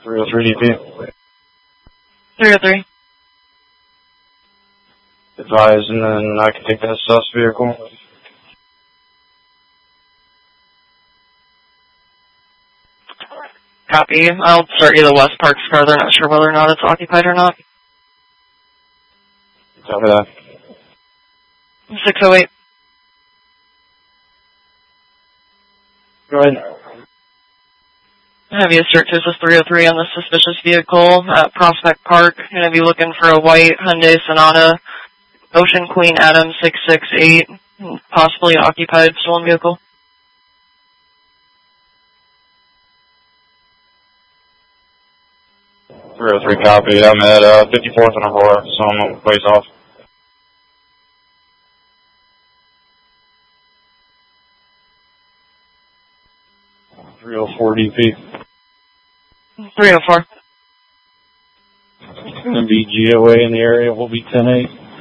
303 DP. 303. Advise, and then I can take that sus vehicle. Copy. I'll start you the West Parks car. They're not sure whether or not it's occupied or not. Copy that. 608. Go ahead. Have you search this 303 on the suspicious vehicle at Prospect Park. Going to be looking for a white Hyundai Sonata, Ocean Queen Adam 668, possibly occupied stolen vehicle. .303 copy. I'm at 54th and Aurora, so I'm a ways off. .304 DP. 304. It's going to be GOA in the area. We'll be 10-8.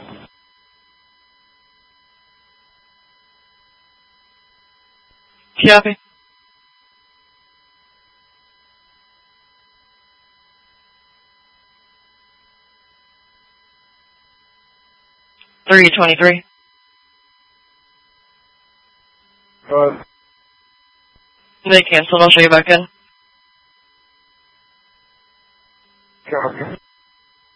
Copy. .323. Go ahead. They canceled. I'll show you back in. Copy.